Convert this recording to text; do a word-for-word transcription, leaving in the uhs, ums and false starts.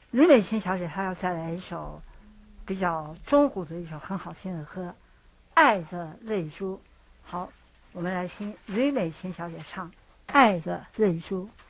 吕美琴小姐她要再来一首比较中古的一首很好听的歌《爱的泪珠》。好，我们来听吕美琴小姐唱《爱的泪珠》。